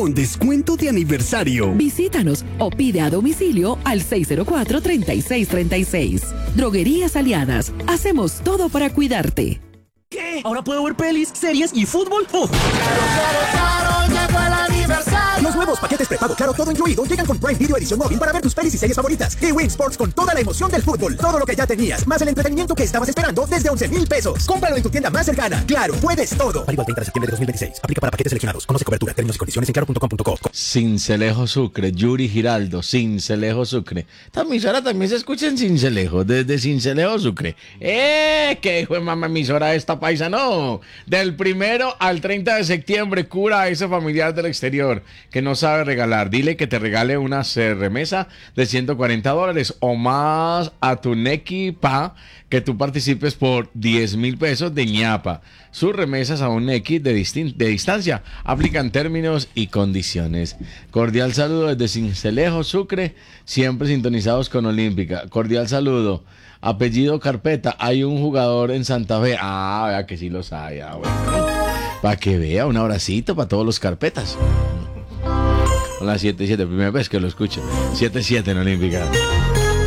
con descuento de aniversario. Visítanos o pide a domicilio al 604-3636. Droguerías Aliadas. Hacemos todo para cuidarte. ¿Qué? ¿Ahora puedo ver pelis, series y fútbol? ¡Uf! ¡Claro! ¡Llegó el aniversario! Los nuevos paquetes prepago Claro Todo Incluido llegan con Prime Video Edición Móvil para ver tus pelis y series favoritas. Y Win Sports con toda la emoción del fútbol. Todo lo que ya tenías, más el entretenimiento que estabas esperando desde 11,000 pesos. Cómpralo en tu tienda más cercana. Claro, puedes todo. Válido al 30 de septiembre de 2026. Aplica para paquetes seleccionados. Conoce cobertura, términos y condiciones en claro.com.co. Cincelejo Sucre, Yuri Giraldo, Cincelejo Sucre. Esta emisora también se escucha en Cincelejo, desde Cincelejo Sucre. ¡Qué hijo de mamá emisora esta paisa! No, del 1 al 30 de septiembre, cura a ese familiar del exterior que no sabe regalar. Dile que te regale una remesa de $140 o más a tu Nequi Pa, que tú participes por 10,000 pesos de ñapa. Sus remesas a un Nequi de distancia aplican términos y condiciones. Cordial saludo desde Cincelejo Sucre, siempre sintonizados con Olímpica. Cordial saludo. Apellido Carpeta, hay un jugador en Santa Fe. Vea que sí los hay. Bueno. Para que vea, un abracito para todos los Carpetas. Son las 7:07, primera vez que lo escucho. 7:07 en Olímpica.